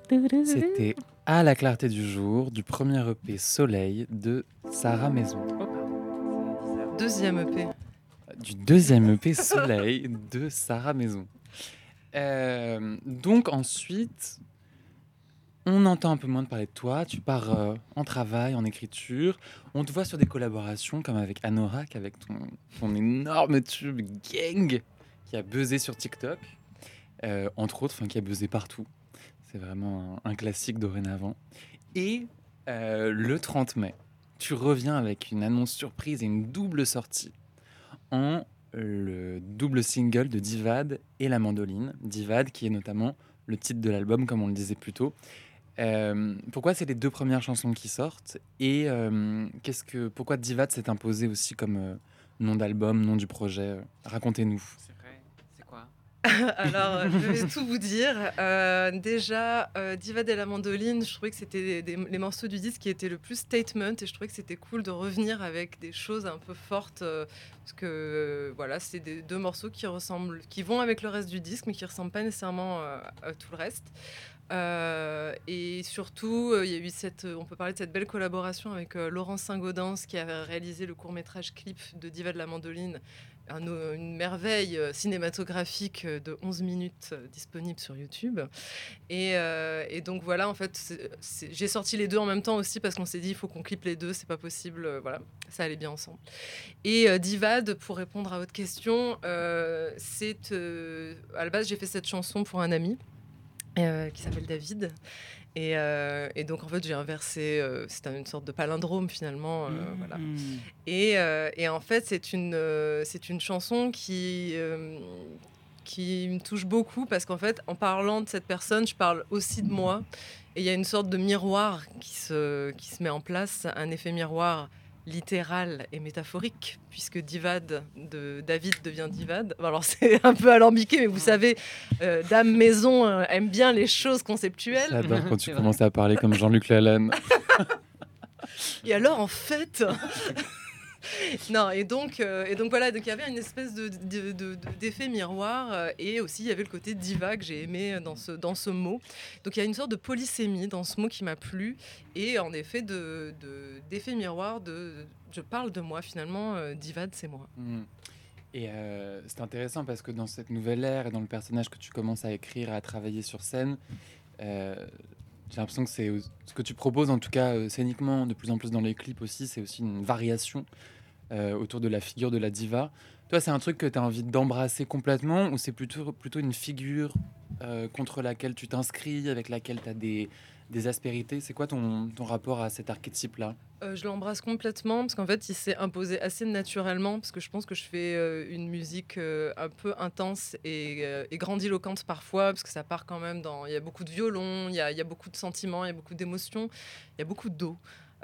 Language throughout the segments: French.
C'était À la clarté du jour du premier EP Soleil de Sarah Maison. Deuxième EP. Du deuxième EP Soleil de Sarah Maison. Donc ensuite, on entend un peu moins de parler de toi. Tu pars en travail, en écriture. On te voit sur des collaborations comme avec Anorak, avec ton énorme tube Gang qui a buzzé sur TikTok, entre autres, qui a buzzé partout. C'est vraiment un classique dorénavant. Et le 30 mai, tu reviens avec une annonce surprise et une double sortie en le double single de Divad et La Mandoline. Divad, qui est notamment le titre de l'album, comme on le disait plus tôt. Pourquoi c'est les deux premières chansons qui sortent et pourquoi Divad s'est imposé aussi comme nom d'album, nom du projet? Racontez-nous. C'est vrai, c'est quoi? Alors, je vais tout vous dire. Déjà, Diva de la Mandoline, je trouvais que c'était les morceaux du disque qui étaient le plus statement et je trouvais que c'était cool de revenir avec des choses un peu fortes parce que voilà, c'est deux morceaux qui vont avec le reste du disque mais qui ressemblent pas nécessairement à tout le reste. Et surtout, il y a eu on peut parler de cette belle collaboration avec Laurence Saint-Gaudens qui a réalisé le court-métrage clip de Diva de la Mandoline, une merveille cinématographique de 11 minutes disponible sur YouTube. Et donc voilà, en fait, j'ai sorti les deux en même temps aussi parce qu'on s'est dit il faut qu'on clippe les deux, c'est pas possible, voilà, ça allait bien ensemble. Et Divad, pour répondre à votre question, c'est à la base j'ai fait cette chanson pour un ami qui s'appelle David. Et donc en fait j'ai inversé, c'est une sorte de palindrome finalement, voilà. Et en fait c'est une chanson qui me touche beaucoup parce qu'en fait en parlant de cette personne je parle aussi de moi et il y a une sorte de miroir qui se met en place, un effet miroir littéral et métaphorique puisque Divad de David devient Divad. Alors c'est un peu alambiqué mais vous savez, Dame Maison aime bien les choses conceptuelles. J'adore quand tu commences à parler comme Jean-Luc Lalanne. Et alors en fait non, et donc voilà, donc il y avait une espèce d'effet miroir et aussi il y avait le côté diva que j'ai aimé dans ce mot. Donc il y a une sorte de polysémie dans ce mot qui m'a plu et en effet d'effet miroir je parle de moi finalement, Divad c'est moi. Et c'est intéressant parce que dans cette nouvelle ère et dans le personnage que tu commences à écrire et à travailler sur scène, j'ai l'impression que c'est ce que tu proposes, en tout cas scéniquement, de plus en plus dans les clips aussi, c'est aussi une variation autour de la figure de la diva. Toi, c'est un truc que tu as envie d'embrasser complètement ou c'est plutôt une figure contre laquelle tu t'inscris, avec laquelle tu as des aspérités? C'est quoi ton rapport à cet archétype-là? Je l'embrasse complètement parce qu'en fait, il s'est imposé assez naturellement parce que je pense que je fais une musique un peu intense et grandiloquente parfois parce que ça part quand même il y a beaucoup de violon, il y a beaucoup de sentiments, il y a beaucoup d'émotions, il y a beaucoup d'eau.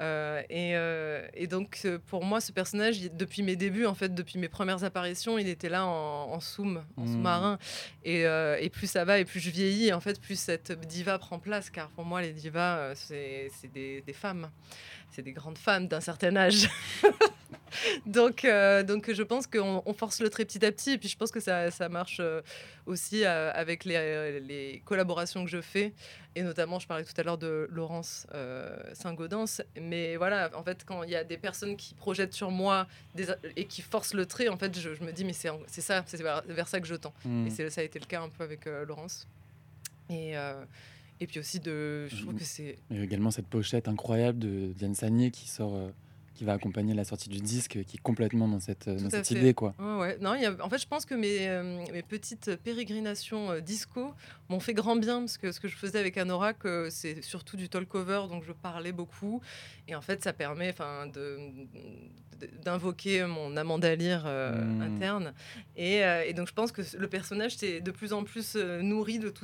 Et donc pour moi ce personnage depuis mes débuts en fait, depuis mes premières apparitions il était là en sous-marin et plus ça va et plus je vieillis en fait plus cette diva prend place car pour moi les divas c'est des femmes, c'est des grandes femmes d'un certain âge. Donc je pense qu'on force le trait petit à petit et puis je pense que ça marche aussi avec les collaborations que je fais et notamment je parlais tout à l'heure de Laurence Saint-Gaudens, mais voilà en fait quand il y a des personnes qui projettent sur moi et qui forcent le trait en fait je me dis mais c'est ça, c'est vers ça que je tends et ça a été le cas un peu avec Laurence et puis aussi je trouve que c'est... Il y a également cette pochette incroyable de Diane Sagné qui va accompagner la sortie du disque, qui est complètement dans cette idée, quoi. Ouais. Non, en fait, je pense que mes petites pérégrinations disco m'ont fait grand bien parce que ce que je faisais avec Anorak, c'est surtout du talk cover, donc je parlais beaucoup. Et en fait, ça permet d'invoquer mon Amanda Lear interne. Et donc, je pense que le personnage s'est de plus en plus nourri de tout